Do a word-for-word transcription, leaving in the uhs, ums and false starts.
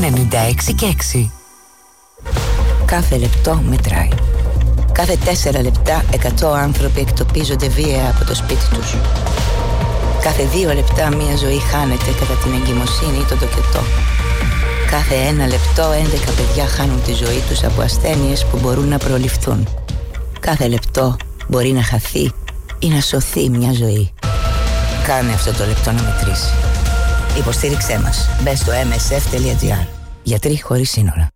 ενενήντα έξι και έξι. Κάθε λεπτό μετράει. Κάθε τέσσερα λεπτά εκατό άνθρωποι εκτοπίζονται βία από το σπίτι τους. Κάθε δύο λεπτά μία ζωή χάνεται κατά την εγκυμοσύνη ή τον τοκετό. Κάθε ένα λεπτό έντεκα παιδιά χάνουν τη ζωή τους από ασθένειες που μπορούν να προληφθούν. Κάθε λεπτό μπορεί να χαθεί ή να σωθεί μια ζωή. Κάνε αυτό το λεπτό να μετρήσει. Υποστήριξέ μας. Μπες στο εμ ες εφ τελεία τζι άρ. Γιατροί χωρίς σύνορα.